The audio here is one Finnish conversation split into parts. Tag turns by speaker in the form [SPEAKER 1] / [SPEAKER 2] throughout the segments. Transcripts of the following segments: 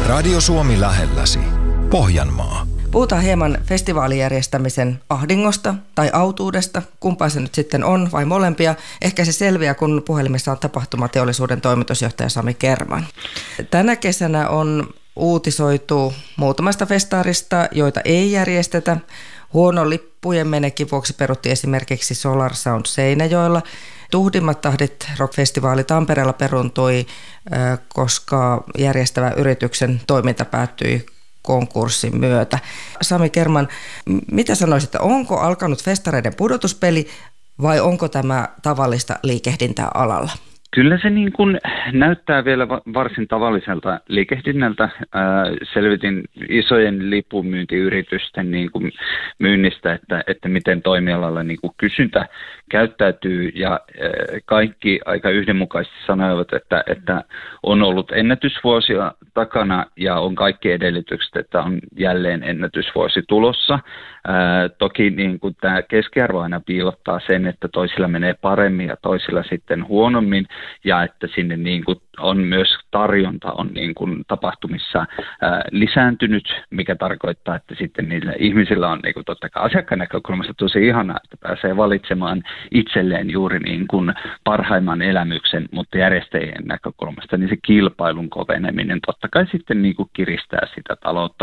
[SPEAKER 1] Radio Suomi lähelläsi. Pohjanmaa.
[SPEAKER 2] Puhutaan hieman festivaalijärjestämisen ahdingosta tai autuudesta, kumpaa se nyt sitten on vai molempia. Ehkä se selviää, kun puhelimessa on tapahtumateollisuuden toimitusjohtaja Sami Kerman. Tänä kesänä on uutisoitu muutamasta festaarista, joita ei järjestetä. Huono lippujen menekin vuoksi perutti esimerkiksi Solar Sound Seinäjoella. Tuhdimmat tahdit rockfestivaali Tampereella peruntui, koska järjestävä yrityksen toiminta päättyi konkurssin myötä. Sami Kerman, mitä sanoisit, onko alkanut festareiden pudotuspeli vai onko tämä tavallista liikehdintää alalla?
[SPEAKER 3] Kyllä se niin kuin näyttää vielä varsin tavalliselta liikehdinnältä. Selvitin isojen lipunmyyntiyritysten niin kuin myynnistä, että miten toimialalla niin kuin kysyntä käyttäytyy, ja kaikki aika yhdenmukaisesti sanoivat, että on ollut ennätysvuosia takana ja on kaikki edellytykset, että on jälleen ennätysvuosi tulossa. Toki niin kuin tämä keskiarvo aina piilottaa sen, että toisilla menee paremmin ja toisilla sitten huonommin, ja että sinne niin kuin on myös tarjonta on niin kuin tapahtumissa lisääntynyt, mikä tarkoittaa, että sitten niillä ihmisillä on niin kuin totta kai asiakkaan näkökulmasta tosi ihanaa, että pääsee valitsemaan itselleen juuri niin kuin parhaimman elämyksen, mutta järjestäjien näkökulmasta niin se kilpailun koveneminen totta kai sitten niin kuin kiristää sitä taloutta.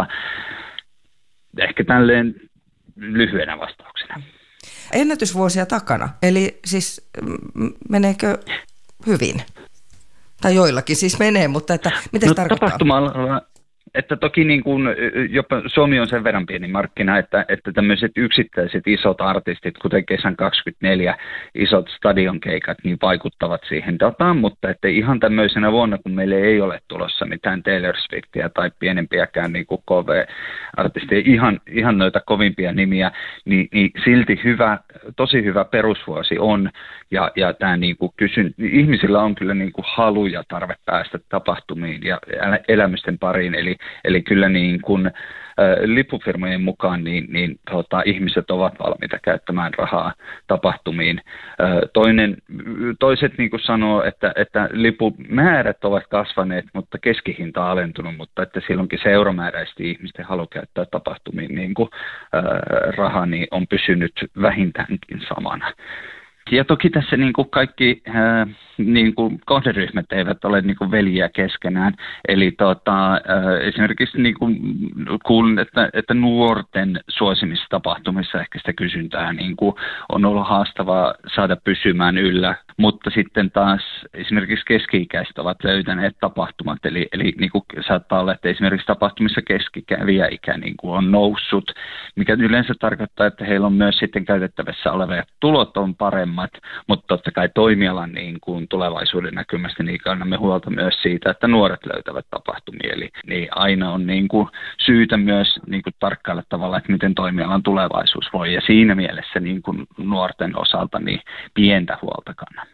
[SPEAKER 3] Ehkä tälleen lyhyenä vastauksena.
[SPEAKER 2] Ennätysvuosia takana, eli siis meneekö hyvin? Tai joillakin siis menee, mutta että mitä se tarkoittaa?
[SPEAKER 3] Tapahtuma-alalla, että toki niin kuin, jopa Suomi on sen verran pieni markkina, että tämmöiset yksittäiset isot artistit, kuten kesän 24 isot stadionkeikat, niin vaikuttavat siihen dataan, mutta että ihan tämmöisenä vuonna, kun meille ei ole tulossa mitään Taylor Swiftia tai pienempiäkään niin kuin KV-artisteja, ihan noita kovimpia nimiä, niin silti tosi hyvä perusvuosi on, ja tämä niin kuin ihmisillä on kyllä niin kuin halu ja tarve päästä tapahtumiin ja elämysten pariin, eli kyllä niin kuin lippufirmojen mukaan niin ihmiset ovat valmiita käyttämään rahaa tapahtumiin. Toiset niin kuin sanoo, että lipumäärät ovat kasvaneet, mutta keskihinta on alentunut, mutta että silloinkin se euromääräisesti ihmisten halu käyttää tapahtumiin niin kuin rahaa niin on pysynyt vähintäänkin samana. Ja toki tässä niin kuin kaikki niin kuin kohderyhmät eivät ole niin kuin veljiä keskenään. Eli esimerkiksi niin kuin kuulin, että nuorten suosimissa tapahtumissa ehkä sitä kysyntää niin kuin on ollut haastavaa saada pysymään yllä. Mutta sitten taas esimerkiksi keski-ikäiset ovat löytäneet tapahtumat. Eli niin kuin saattaa olla, että esimerkiksi tapahtumissa keskikävijäikä niin kuin on noussut, mikä yleensä tarkoittaa, että heillä on myös sitten käytettävissä olevat tulot on paremmat, mutta totta kai toimialan niin kuin tulevaisuuden näkymästä niin kannamme huolta myös siitä, että nuoret löytävät tapahtumia. Eli niin aina on niin kuin syytä myös niin kuin tarkkailla tavalla, että miten toimialan tulevaisuus voi. Ja siinä mielessä niin kuin nuorten osalta niin pientä huolta kannamme.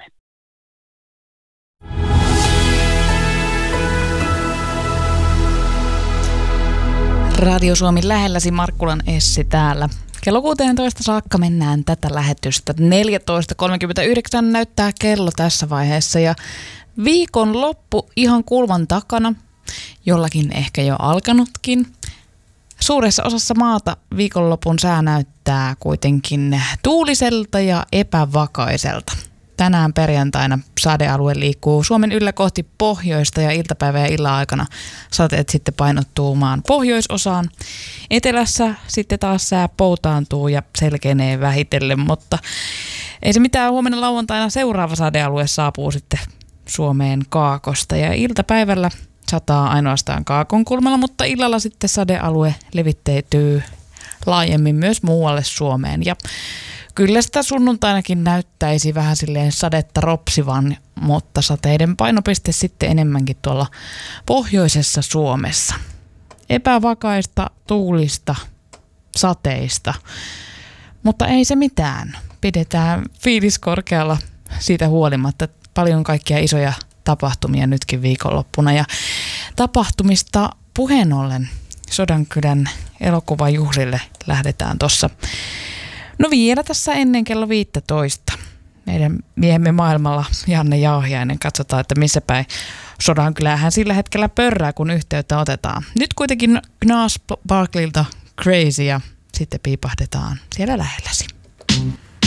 [SPEAKER 4] Radio Suomi lähelläsi, Markkulan Essi täällä. Kello 16 saakka mennään tätä lähetystä. 14.39 näyttää kello tässä vaiheessa ja viikon loppu ihan kulman takana, jollakin ehkä jo alkanutkin. Suuressa osassa maata viikonlopun sää näyttää kuitenkin tuuliselta ja epävakaiselta. Tänään perjantaina sadealue liikkuu Suomen yllä kohti pohjoista ja iltapäivä ja illan aikana sateet sitten painottuu maan pohjoisosaan. Etelässä sitten taas sää poutaantuu ja selkenee vähitellen, mutta ei se mitään, huomenna lauantaina seuraava sadealue saapuu sitten Suomeen kaakosta ja iltapäivällä sataa ainoastaan kaakon kulmalla, mutta illalla sitten sadealue levitteytyy laajemmin myös muualle Suomeen ja kyllä sitä sunnuntainakin näyttäisi vähän silleen sadetta ropsivan, mutta sateiden painopiste sitten enemmänkin tuolla pohjoisessa Suomessa. Epävakaista, tuulista, sateista, mutta ei se mitään. Pidetään fiilis korkealla siitä huolimatta. Paljon kaikkia isoja tapahtumia nytkin viikonloppuna ja tapahtumista puheen ollen Sodankylän elokuvajuhlille lähdetään tuossa. No vielä tässä ennen kello 15. Meidän miehemme maailmalla Janne Jauhiainen, katsotaan, että missä päin Sodankylähän sillä hetkellä pörrää, kun yhteyttä otetaan. Nyt kuitenkin Gnarls Barkleylta Crazy ja sitten piipahdetaan siellä lähelläsi.